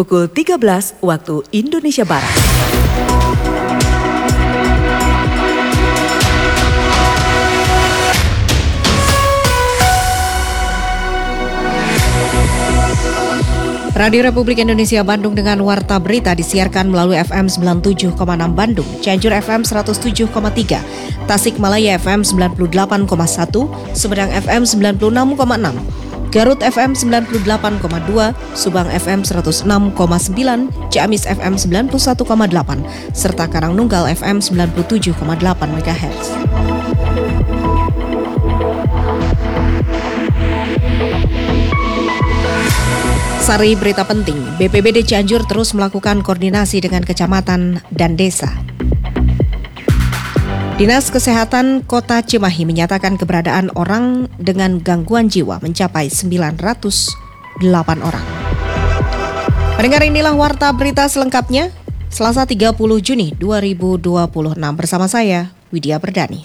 pukul 13 waktu Indonesia Barat. Radio Republik Indonesia Bandung dengan Warta Berita disiarkan melalui FM 97,6 Bandung, Cianjur FM 107,3, Tasikmalaya FM 98,1, Sumedang FM 96,6, Garut FM 98,2, Subang FM 106,9, Ciamis FM 91,8, serta Karangnunggal FM 97,8 MHz. Sari berita penting, BPBD Cianjur terus melakukan koordinasi dengan kecamatan dan desa. Dinas Kesehatan Kota Cimahi menyatakan keberadaan orang dengan gangguan jiwa mencapai 908 orang. Pendengar, inilah Warta Berita selengkapnya, Selasa 30 Juni 2026 bersama saya, Widya Perdani.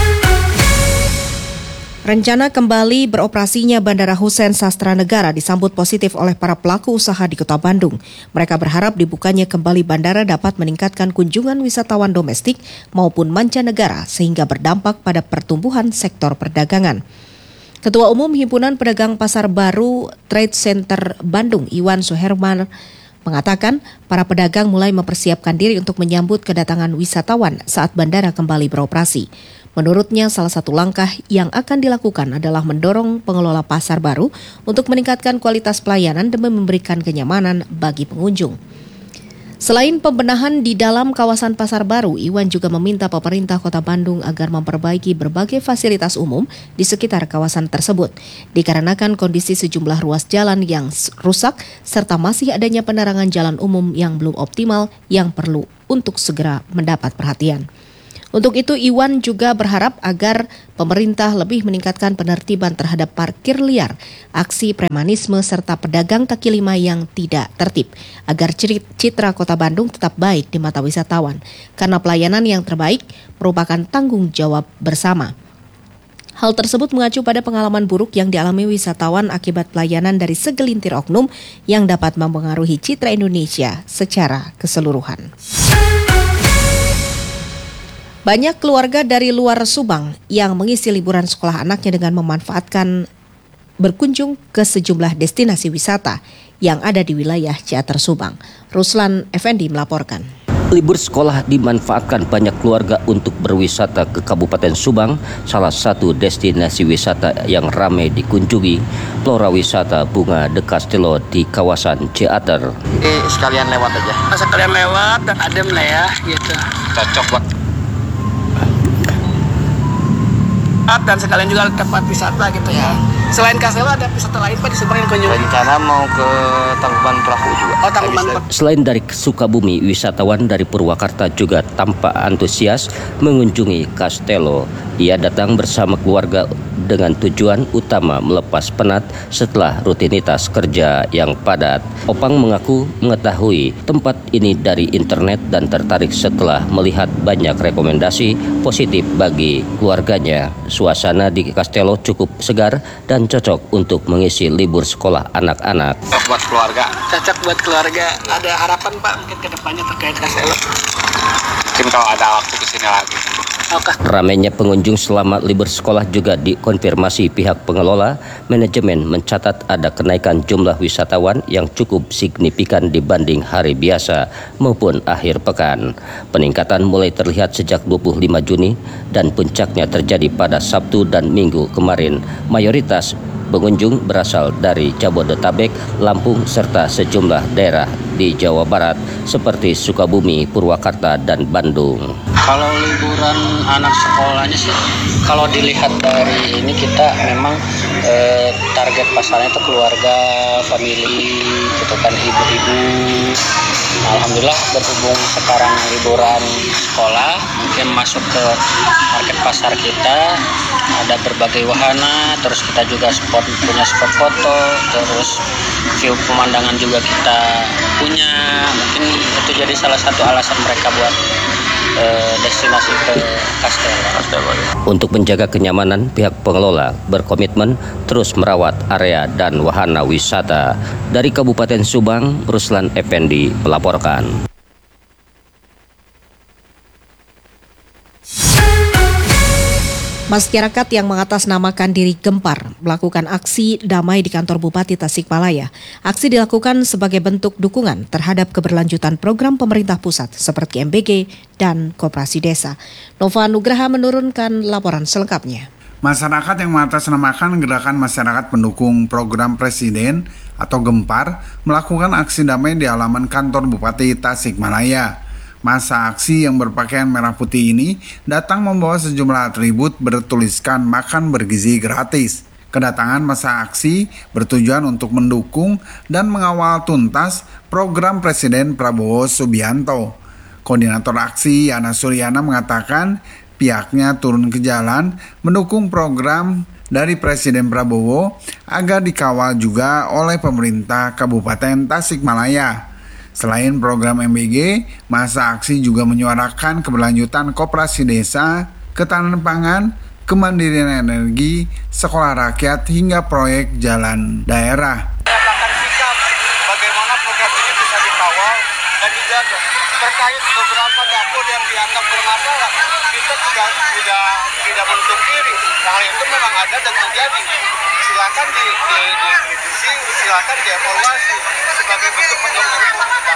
Rencana kembali beroperasinya Bandara Hussein Sastranegara disambut positif oleh para pelaku usaha di Kota Bandung. Mereka berharap dibukanya kembali bandara dapat meningkatkan kunjungan wisatawan domestik maupun mancanegara sehingga berdampak pada pertumbuhan sektor perdagangan. Ketua Umum Himpunan Pedagang Pasar Baru Trade Center Bandung, Iwan Suherman, mengatakan para pedagang mulai mempersiapkan diri untuk menyambut kedatangan wisatawan saat bandara kembali beroperasi. Menurutnya, salah satu langkah yang akan dilakukan adalah mendorong pengelola pasar baru untuk meningkatkan kualitas pelayanan demi memberikan kenyamanan bagi pengunjung. Selain pembenahan di dalam kawasan pasar baru, Iwan juga meminta pemerintah Kota Bandung agar memperbaiki berbagai fasilitas umum di sekitar kawasan tersebut, dikarenakan kondisi sejumlah ruas jalan yang rusak serta masih adanya penerangan jalan umum yang belum optimal yang perlu untuk segera mendapat perhatian. Untuk itu, Iwan juga berharap agar pemerintah lebih meningkatkan penertiban terhadap parkir liar, aksi premanisme, serta pedagang kaki lima yang tidak tertib, agar citra Kota Bandung tetap baik di mata wisatawan, karena pelayanan yang terbaik merupakan tanggung jawab bersama. Hal tersebut mengacu pada pengalaman buruk yang dialami wisatawan akibat pelayanan dari segelintir oknum yang dapat mempengaruhi citra Indonesia secara keseluruhan. Banyak keluarga dari luar Subang yang mengisi liburan sekolah anaknya dengan memanfaatkan berkunjung ke sejumlah destinasi wisata yang ada di wilayah Ciater Subang. Ruslan Effendi melaporkan. Libur sekolah dimanfaatkan banyak keluarga untuk berwisata ke Kabupaten Subang, salah satu destinasi wisata yang ramai dikunjungi, Flora Wisata Bunga de Castello di kawasan Ciater. Sekalian lewat aja. Sekalian lewat dan adem lah ya, gitu. Cocok buat. Dan sekalian juga tempat wisata gitu ya. Selain Castello ada wisata lain Pak di Subang yang kunjungi? Rencana mau ke Tangkuban Perahu juga. Oh, Tangkuban Perahu. Selain dari Sukabumi, wisatawan dari Purwakarta juga tampak antusias mengunjungi Castello. Ia datang bersama keluarga dengan tujuan utama melepas penat setelah rutinitas kerja yang padat. Opang mengaku mengetahui tempat ini dari internet dan tertarik setelah melihat banyak rekomendasi positif bagi keluarganya. Suasana di Castello cukup segar dan cocok untuk mengisi libur sekolah anak-anak. Cocok buat keluarga. Cocok buat keluarga. Ada harapan Pak mungkin ke depannya terkait Castello? Mungkin kalau ada waktu kesini lagi. Ramainya pengunjung selama libur sekolah juga dikonfirmasi pihak pengelola. Manajemen mencatat ada kenaikan jumlah wisatawan yang cukup signifikan dibanding hari biasa maupun akhir pekan. Peningkatan mulai terlihat sejak 25 Juni dan puncaknya terjadi pada Sabtu dan Minggu kemarin. Mayoritas pengunjung berasal dari Jabodetabek, Lampung, serta sejumlah daerah di Jawa Barat seperti Sukabumi, Purwakarta, dan Bandung. Kalau liburan anak sekolahnya sih, kalau dilihat dari ini kita memang target pasarnya itu keluarga, family, gitu kan, ibu-ibu. Alhamdulillah berhubung sekarang liburan sekolah, mungkin masuk ke market pasar kita, ada berbagai wahana, terus kita juga punya spot foto, terus view pemandangan juga kita punya. Mungkin itu jadi salah satu alasan mereka buat destinasi ke Castello. Untuk menjaga kenyamanan, pihak pengelola berkomitmen terus merawat area dan wahana wisata. Dari Kabupaten Subang, Ruslan Effendi melaporkan. Masyarakat yang mengatasnamakan diri Gempar melakukan aksi damai di kantor Bupati Tasikmalaya. Aksi dilakukan sebagai bentuk dukungan terhadap keberlanjutan program pemerintah pusat seperti MBG dan Koperasi Desa. Nova Nugraha menurunkan laporan selengkapnya. Masyarakat yang mengatasnamakan Gerakan Masyarakat Pendukung Program Presiden atau Gempar melakukan aksi damai di halaman kantor Bupati Tasikmalaya. Masa aksi yang berpakaian merah putih ini datang membawa sejumlah atribut bertuliskan makan bergizi gratis. Kedatangan masa aksi bertujuan untuk mendukung dan mengawal tuntas program Presiden Prabowo Subianto. Koordinator aksi Yana Suryana mengatakan pihaknya turun ke jalan mendukung program dari Presiden Prabowo agar dikawal juga oleh pemerintah Kabupaten Tasikmalaya. Selain program MBG, masa aksi juga menyuarakan keberlanjutan koperasi desa, ketahanan pangan, kemandirian energi, sekolah rakyat hingga proyek jalan daerah. Menyatakan sikap bagaimana program ini bisa dikawal dan dijaga. Terkait beberapa dapur yang dianggap bermasalah, kita juga tidak menutup diri. Hal itu memang ada dan terjadi. Silakan dikritisi, silakan dievaluasi sebagai bentuk pendukung pemerintah.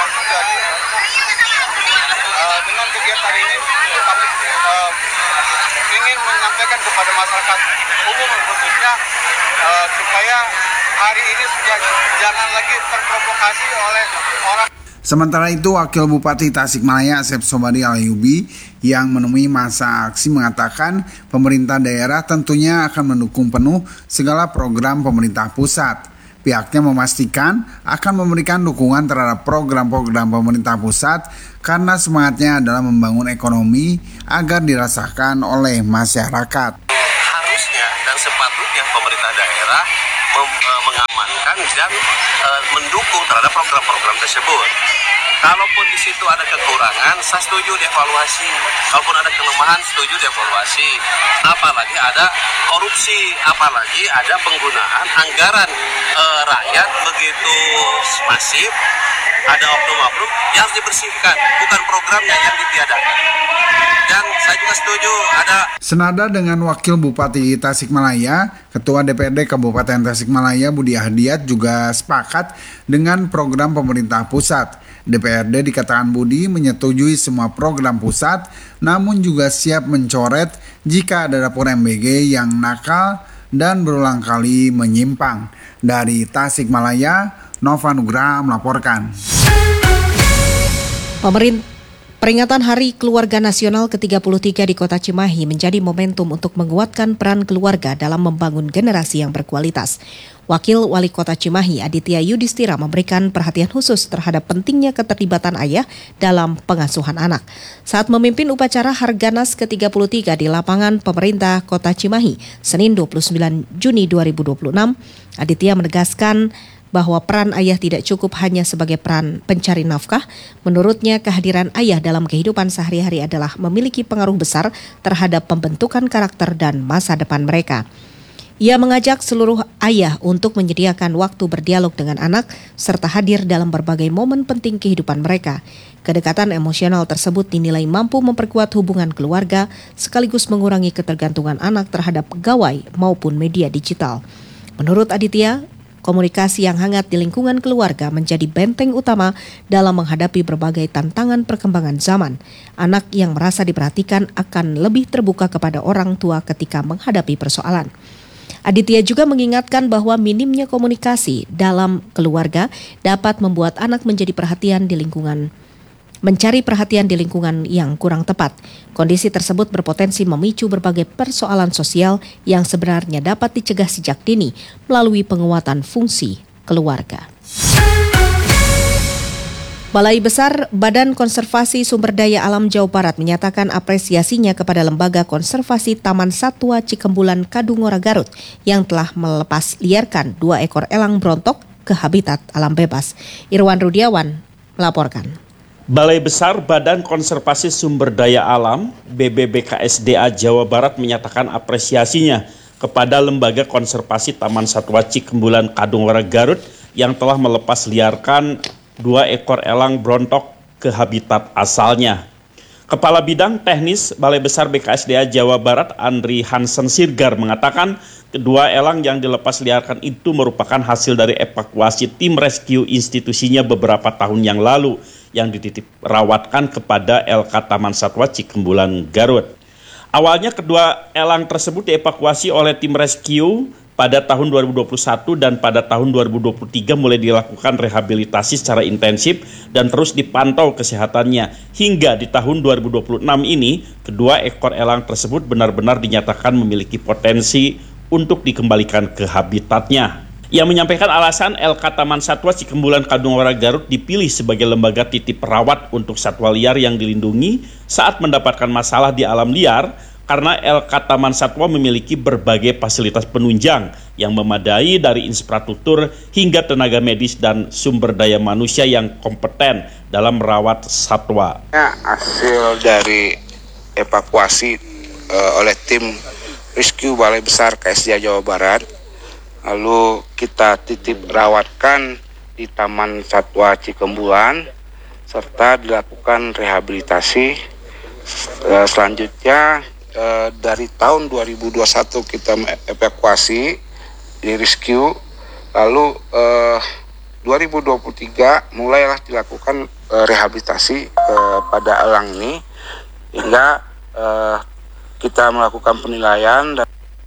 Dengan kegiatan ini kami ingin menyampaikan kepada masyarakat umum khususnya supaya hari ini jangan lagi terprovokasi oleh orang. Sementara itu, Wakil Bupati Tasikmalaya Asep Sobari Alayubi yang menemui masa aksi mengatakan pemerintah daerah tentunya akan mendukung penuh segala program pemerintah pusat. Pihaknya memastikan akan memberikan dukungan terhadap program-program pemerintah pusat karena semangatnya adalah membangun ekonomi agar dirasakan oleh masyarakat. Harusnya dan sepatutnya pemerintah daerah mengamankan dan mendukung terhadap program-program tersebut. Kalaupun di situ ada kekurangan, saya setuju dievaluasi. Kalaupun ada kelemahan, setuju dievaluasi. Apalagi ada korupsi, apalagi ada penggunaan anggaran rakyat begitu masif, ada oknum-oknum yang harus dibersihkan, bukan programnya yang ditiadakan. Dan saya juga setuju ada. Senada dengan Wakil Bupati Tasikmalaya, Ketua DPRD Kabupaten Tasikmalaya Budi Ahdiat juga sepakat dengan program pemerintah pusat. DPRD dikatakan Budi menyetujui semua program pusat, namun juga siap mencoret jika ada dapur MBG yang nakal dan berulang kali menyimpang. Dari Tasikmalaya, Nova Nugraha melaporkan. Peringatan Hari Keluarga Nasional ke-33 di Kota Cimahi menjadi momentum untuk menguatkan peran keluarga dalam membangun generasi yang berkualitas. Wakil Wali Kota Cimahi Aditya Yudhistira memberikan perhatian khusus terhadap pentingnya keterlibatan ayah dalam pengasuhan anak. Saat memimpin upacara Harganas ke-33 di lapangan pemerintah Kota Cimahi, Senin 29 Juni 2026, Aditya menegaskan bahwa peran ayah tidak cukup hanya sebagai peran pencari nafkah. Menurutnya, kehadiran ayah dalam kehidupan sehari-hari adalah memiliki pengaruh besar terhadap pembentukan karakter dan masa depan mereka. Ia mengajak seluruh ayah untuk menyediakan waktu berdialog dengan anak serta hadir dalam berbagai momen penting kehidupan mereka. Kedekatan emosional tersebut dinilai mampu memperkuat hubungan keluarga sekaligus mengurangi ketergantungan anak terhadap gawai maupun media digital. Menurut Aditya, komunikasi yang hangat di lingkungan keluarga menjadi benteng utama dalam menghadapi berbagai tantangan perkembangan zaman. Anak yang merasa diperhatikan akan lebih terbuka kepada orang tua ketika menghadapi persoalan. Aditya juga mengingatkan bahwa minimnya komunikasi dalam keluarga dapat membuat anak mencari perhatian di lingkungan yang kurang tepat. Kondisi tersebut berpotensi memicu berbagai persoalan sosial yang sebenarnya dapat dicegah sejak dini melalui penguatan fungsi keluarga. Balai Besar Badan Konservasi Sumber Daya Alam Jawa Barat menyatakan apresiasinya kepada Lembaga Konservasi Taman Satwa Cikembulan Kadungora Garut yang telah melepas liarkan 2 ekor elang brontok ke habitat alam bebas. Irwan Rudiawan melaporkan. Balai Besar Badan Konservasi Sumber Daya Alam BBBKSDA Jawa Barat menyatakan apresiasinya kepada Lembaga Konservasi Taman Satwa Cikembulan Kadungora Garut yang telah melepas liarkan 2 ekor elang brontok ke habitat asalnya. Kepala Bidang Teknis Balai Besar BKSDA Jawa Barat Andri Hansen Sirgar mengatakan kedua elang yang dilepas liarkan itu merupakan hasil dari evakuasi tim rescue institusinya beberapa tahun yang lalu yang dititip rawatkan kepada LK Taman Satwa Cikembulan Garut. Awalnya kedua elang tersebut dievakuasi oleh tim rescue pada tahun 2021 dan pada tahun 2023 mulai dilakukan rehabilitasi secara intensif dan terus dipantau kesehatannya. Hingga di tahun 2026 ini, kedua ekor elang tersebut benar-benar dinyatakan memiliki potensi untuk dikembalikan ke habitatnya. Ia menyampaikan alasan LK Taman Satwa Cikembulan Kadungora Garut dipilih sebagai lembaga titip rawat untuk satwa liar yang dilindungi saat mendapatkan masalah di alam liar karena LK Taman Satwa memiliki berbagai fasilitas penunjang yang memadai dari infrastruktur hingga tenaga medis dan sumber daya manusia yang kompeten dalam merawat satwa. Hasil dari evakuasi oleh tim rescue Balai Besar KSDA Jawa Barat, lalu kita titip rawatkan di Taman Satwa Cikembulan serta dilakukan rehabilitasi. Selanjutnya dari tahun 2021 kita evakuasi di rescue, lalu 2023 mulailah dilakukan rehabilitasi pada elang ini hingga kita melakukan penilaian.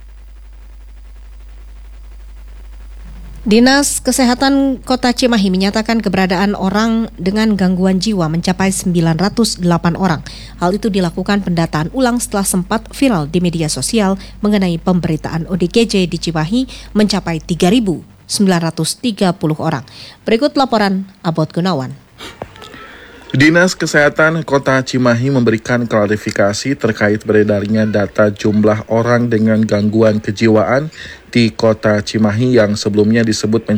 Dinas Kesehatan Kota Cimahi menyatakan keberadaan orang dengan gangguan jiwa mencapai 908 orang. Hal itu dilakukan pendataan ulang setelah sempat viral di media sosial mengenai pemberitaan ODGJ di Cimahi mencapai 3.930 orang. Berikut laporan Abot Gunawan. Dinas Kesehatan Kota Cimahi memberikan klarifikasi terkait beredarnya data jumlah orang dengan gangguan kejiwaan di Kota Cimahi yang sebelumnya disebut